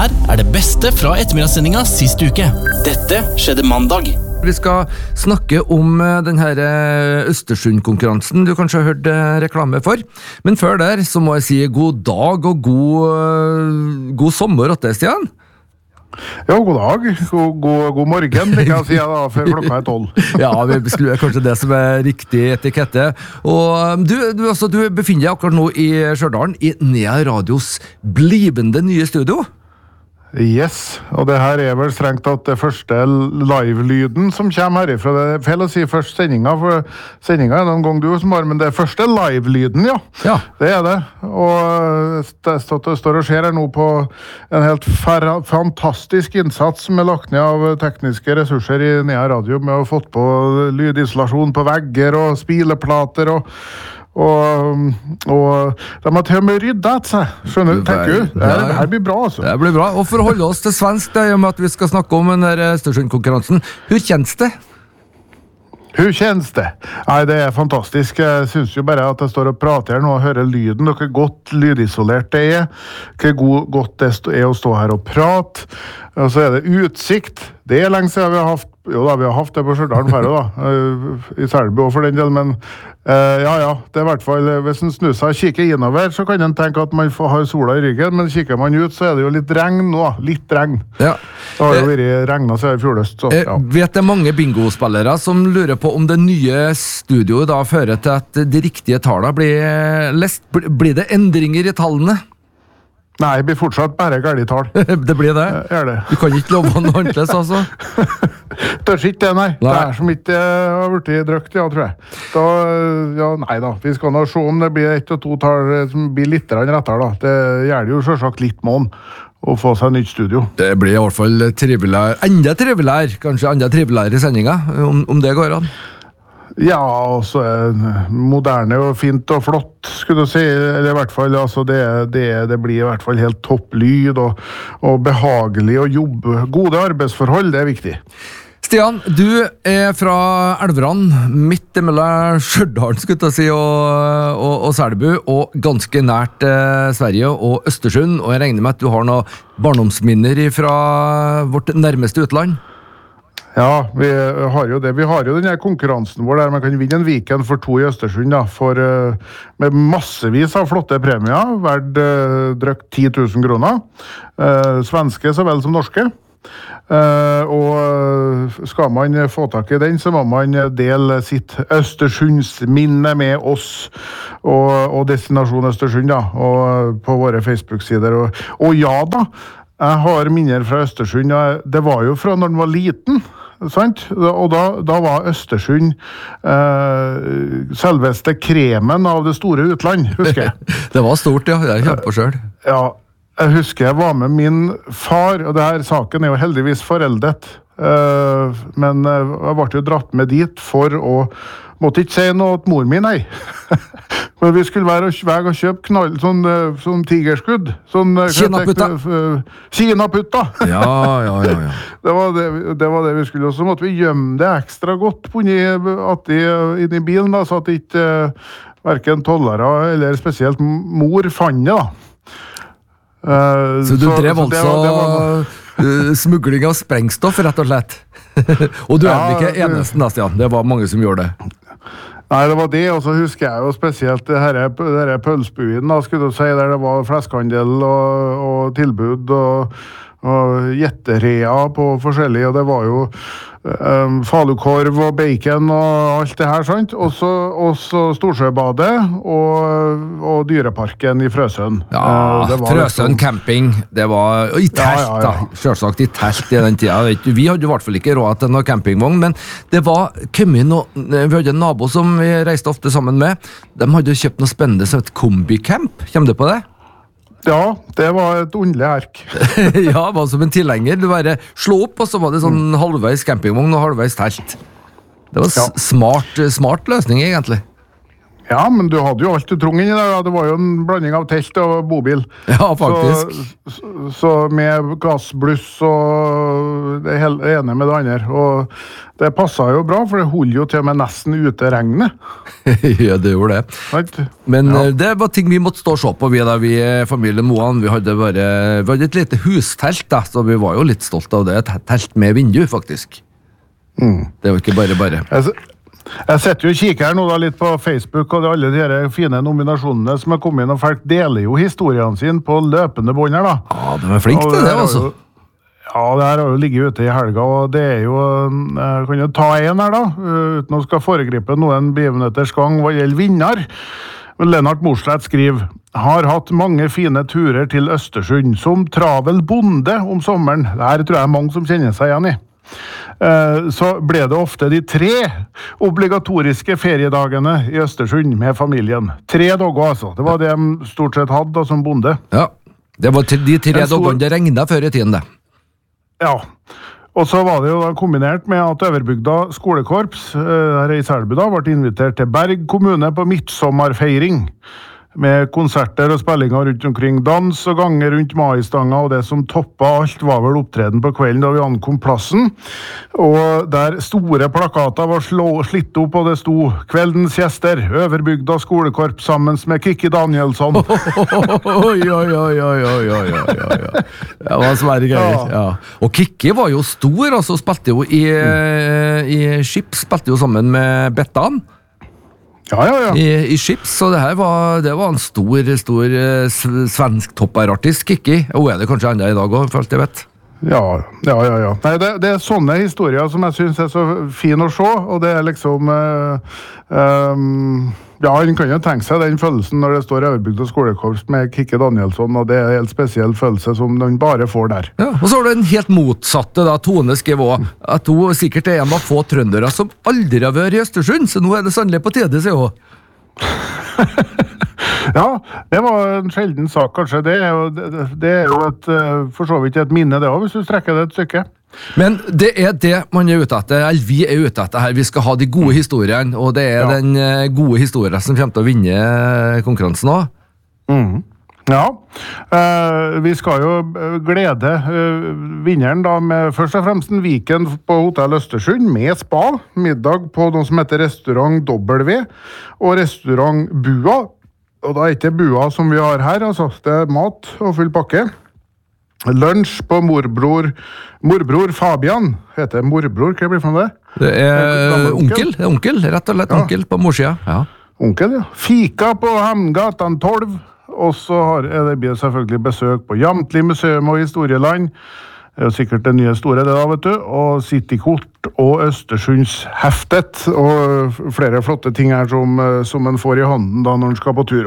Her det beste fra ettermiddagssendinga sist uke. Dette skjedde mandag. Vi skal snakke om den her Østersund-konkurransen du kanskje har hørt reklame for. Men før der så må jeg si god dag og god sommer til Stian. Ja, god dag. God morgen, det kan jeg si da, for klokka 12. Ja, kanskje det som riktig etikette. Og du befinner deg akkurat nå i Stjørdalen, i Nea Radios blivende nye studio. Yes, og det her vel strengt tatt det første live-lyden som kommer herifra. Det feil å si først sendinga, for sendinga noen gang du som har, men det første live-lyden, ja. Det det. Og det står og skjer her nå på en helt fantastisk innsats som lagt ned av tekniske ressurser i Nea Radio, med å ha fått på lydisolasjon på vegger og spileplater og de har til og med ryddet seg. Skjønner du? Tenker du? Det her blir bra, altså. Det blir bra. Og for å holde oss til svensk, det med at vi skal snakke om den der Østersund-konkurransen. Hvor kjennes det? Hvor kjennes det? Nei, det fantastisk. Jeg synes jo bare at jeg står og prater her nå og hører lyden, og hvor godt lydisolert det hvor godt det å stå her og prate. Og så det utsikt. Det lenge siden vi har haft, jo da, vi har haft det på Stjørdalen færre da, i Selbu også for den del, men ja, det i hvert fall, hvis en snur seg og kikker innover, så kan en tenke at man har sola i ryggen, men kikker man ut, så det jo litt regn nå, litt regn. Ja. Det har jo vært regnet siden i fjordøst. Ja. Vet det mange bingospillere som lurer på om det nye studioet da fører til at de riktige tallene blir lest? Blir det endringer i tallene? Nei, det blir fortsatt bare gærlig tall. Det blir det? Det. Du kan ikke love noe annerledes, altså? Tørs ikke det, nei. Det som ikke har vært drøkt, ja, tror jeg. Nei da. Vi skal nå se om det blir 1 og 2 tall som blir litt rettere, da. Det gjør det jo selvsagt litt mån å få seg nytt studio. Det blir i hvert fall triveligere, enda triveligere, kanskje enda triveligere i sendinga, om det går an. Ja, altså moderne og fint og flott, skulle du si, eller i hvert fall, altså det blir i hvert fall helt topp lyd og behagelig å jobbe. Gode arbeidsforhold, det viktig. Stian, du fra Elveran, midt mellom Stjørdalen, skulle jeg si, og Selbu, og ganske nært Sverige og Østersund, og jeg regner med at du har noen barndomsminner fra vårt nærmeste utland? Ja, vi har jo det. Vi har jo denne konkurransen vår der man kan vinne en weekend for 2 i Østersund, da, med massevis av flotte premier, verdt drøkt 10 000 kroner. Svenske så vel som norske. Og skal man få tak i den, så må man dele sitt Østersundsminne med oss og Destinasjon Østersund, da, og på våre Facebook-sider. Og ja da, jeg har minner fra Østersund. Det var jo fra når den var liten, sant? Og da var Østersund selveste kremen av det store utland, husker jeg. Det var stort, ja. Jeg kjente på selv. Ja, jeg husker jeg var med min far, og denne saken jo heldigvis foreldet, men jeg ble jo dratt med dit for å måtte ikke si noe til mor min, nei. Men vi skulle være og kjøpe knall, sånn tigerskudd. Kinaputta. Kinaputta. Ja. Det var det vi skulle. Og så måtte vi gjemme det ekstra godt inn i bilen, da, så at ikke hverken tollere eller spesielt mor fant det, da. Så du drev altså smugling av sprengstoff, rett og slett? Og du ikke eneste, Stian. Det var mange som gjorde det. Nei, det var det, og så husker jeg jo spesielt det her pølsbuen, da, skulle du si, der det var fleskhandel og tilbud og gjetterea på forskjellige, og det var jo falukorv og bacon og alt det her, sant? Og så Storsjøbadet og dyreparken i Frøsøen. Ja, Frøsøen camping, det var i telt, da. Selvsagt i telt i den tida. Vi hadde i hvert fall ikke råd til noe campingvogn, men det var vi hadde en nabo som vi reiste ofte sammen med. De hadde kjøpt noe spennende som et kombicamp. Kommer du på det? Ja, det var et underlig erk. Ja, det var som en tilhenger. Du bare slå opp, og så var det sånn halvveis campingvogn og halvveis telt. Det var smart løsning, egentlig. Ja, men du hadde jo alt du trong inni der, da. Det var jo en blanding av telt og bobil. Ja, faktisk. Så med gassbluss og det ene med det andre. Og det passet jo bra, for det holdt jo til og med nesten ute regnet. Ja, det gjorde det. Men det var ting vi måtte stå og se på, vi familien Moan. Vi hadde et lite hustelt, da, så vi var jo litt stolt av det. Et telt med vindu, faktisk. Det var ikke bare. Jeg setter jo kikker her nå da litt på Facebook og alle de her fine nominasjonene som har kommet inn, og folk deler jo historiene sine på løpende bånd her da. Ja, de er flink til det altså. Ja, det her har jo ligget ute i helga, og det er jo, jeg kan jo ta en her da, uten å skal foregripe noen begivenheters gang hva gjelder vinner. Lennart Morsleth skriver: har hatt mange fine turer til Østersund som travel bonde om sommeren. Det her tror jeg mange som kjenner seg igjen i. Så ble det ofte de 3 obligatoriske feriedagene i Østersund med familien. 3 dager altså. Det var det de stort sett hadde da, som bonde. Ja, det var de 3 dagene det regnet før i tiden det. Ja, og så var det jo da kombinert med at Øverbygda skolekorps her i Selbu da ble invitert til Berg kommune på midtsommerfeiring. Med konserter og spillinger rundt omkring, dans og ganger rundt maistanga, og det som toppet alt var vel opptreden på kvelden da vi ankom plassen. Og der store plakater var slitt opp, og det sto: kveldens gjester, Øverbygda skolekorps sammen med Kikki Danielsson. Oi. Det var svære greier. Ja. Og Kikki var jo stor, altså spilte jo i Skips, spilte jo sammen med Bettan. Ja. I Skips, så det var en stor svensk topparartist, Kikki. Og er det kanskje enda i dag også, for alt jeg vet. Ja. Nei, det er sånne historier som jeg synes er så fin å se, og det er liksom ja, han kan jo tenke seg den følelsen når det står Øverbygda skolekorps med Kikki Danielsson, og det er en helt spesiell følelse som den bare får der. Ja, og så har du en helt motsatte da, Tone skrev også, at hun sikkert er en av få trøndere som aldri har vært i Østersund, så nå er det sannelig på tide, sier hun. Ja, det var en sjelden sak kanskje. Det er jo for så vidt et minne det også, hvis du strekker det et stykke. Men det er det man er ute etter, eller vi er ute etter her. Vi skal ha de gode historiene, og det er den gode historien som kommer til å vinne konkurransen også. Ja, vi skal jo glede vinneren da med først og fremst en weekend på Hotell Østersund med spa, middag på noe som heter Restaurant W og Restaurant Bua. Og da er ikke Bua som vi har her, altså. Det er mat og full pakke. Lunsj på morbror Fabian. Heter morbror, hva blir det for det? Det er onkel, rett og slett onkel på morsida. Ja. Onkel, ja. Fika på Hamngatan 12. Og så er det selvfølgelig besøk på Jamtli museum og historieland. Det er jo sikkert det nye store det da, vet du. Og Citykort og Østersundsheftet. Og flere flotte ting her som en får i hånden da når en skal på tur.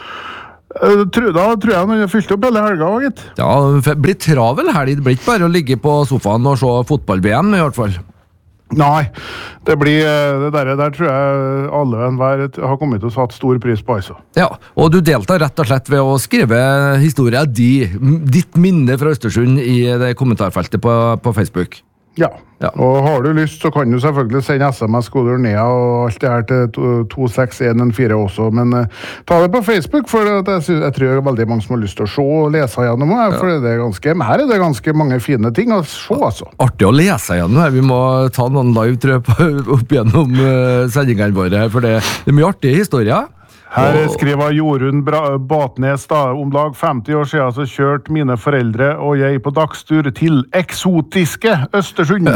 Og da tror jeg han har fylt opp hele helga, gitt. Ja, det blir travel helg. Det blir ikke bare å ligge på sofaen og se fotball-VM i hvert fall. Nei, det blir det der tror jeg alle enhver har kommet til å satt stor pris på, altså. Ja, og du deltar rett og slett ved å skrive historien ditt minne fra Østersund i det kommentarfeltet på Facebook. Ja, og har du lyst så kan du selvfølgelig sende SMS koder ned og alt det her til 26114 også, men ta det på Facebook, for jeg tror det er veldig mange som har lyst til å se og lese gjennom her, for her er det ganske mange fine ting å se, altså. Artig å lese gjennom her, vi må ta noen live, tror jeg, opp gjennom sendingene våre her, for det er mye artige historier. Her skriver Jorunn Batnes da, om lag 50 år siden så kjørte mine foreldre og jeg på dagstur til eksotiske Østersund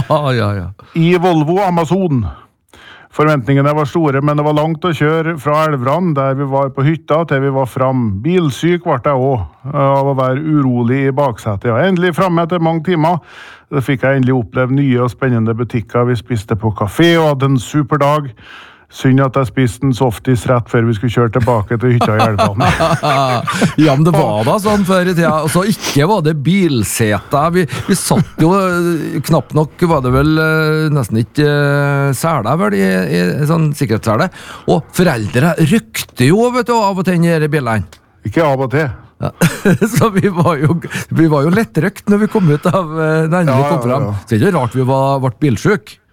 i Volvo Amazon. Forventningene var store, men det var langt å kjøre fra Elvran, der vi var på hytta, til vi var fram. Bilsyk ble jeg også, av å være urolig i baksetet. Ja, endelig fremme etter mange timer. Da fikk jeg endelig oppleve nye og spennende butikker. Vi spiste på kafé og hadde en super dag. Synd at jeg spiste en softis rett før vi skulle kjøre tilbake til hytta i Elvran. Ja, men det var da sånn før i tida. Altså, ikke var det bilseter. Vi satt jo knapt nok, var det vel nesten ikke sele, vel, i sånn sikkerhetssele. Og foreldre rykte jo, vet du, av og til i bilene. Ikke av og til. Ja. Så vi var jo lettrøkt når vi kom ut av når vi kom frem. Så det er ikke rart vi ble bilsyk.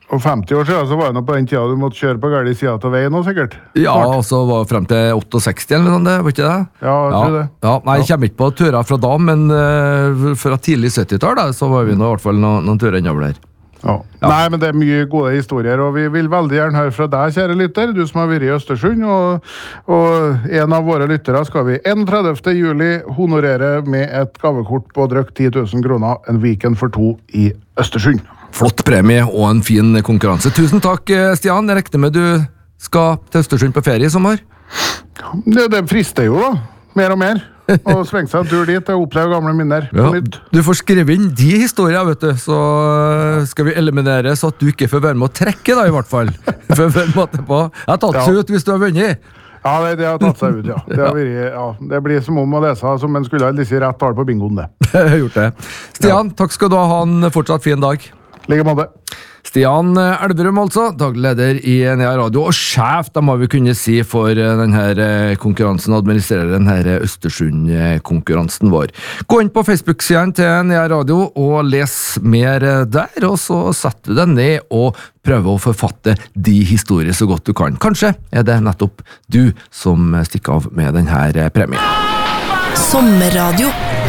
Og 50 år siden så var det nå på den tida du måtte kjøre på gærlig sida til veien nå, sikkert. Ja, og så var det frem til 68 eller noe sånt, var ikke det? Ja, jeg tror det. Ja, nei, jeg kommer ikke på turer fra da, men fra tidlig 70-tall da, så var vi nå i hvert fall noen turer innover der. Ja. Nei, men det mye gode historier, og vi vil veldig gjerne høre fra deg, kjære lytter, du som har vært i Østersund, og en av våre lyttere skal vi 31. juli honorere med et gavekort på drøkt 10 000 kroner, en weekend for 2 i Østersund. Flott premie og en fin konkurranse. Tusen takk, Stian. Jeg regner med du skal til Østersund på ferie i sommer? Det frister jo da, mer og mer. Og svinge seg en tur dit og oppleve gamle minner på nytt. Du får skrive inn de historier, vet du, så skal vi eliminere så at du ikke får være med å trekke da, i hvert fall. For å være måte på. Jeg har tatt seg ut hvis du har vunnet. Ja, det har tatt seg ut, ja. Det blir som om å lese som en skulle ha lise rett tall på bingoen, det. Jeg har gjort det. Stian, takk skal du ha en fortsatt fin dag. Like måte. Stian Elverum, altså, daglig leder i Nea Radio, og sjef, da må vi kunne si, for denne konkurransen, administrerer denne Østersund-konkurransen vår. Gå inn på Facebook-siden til Nea Radio og les mer der, og så setter du deg ned og prøver å forfatte de historier så godt du kan. Kanskje er det nettopp du som stikker av med denne premien. Sommerradio.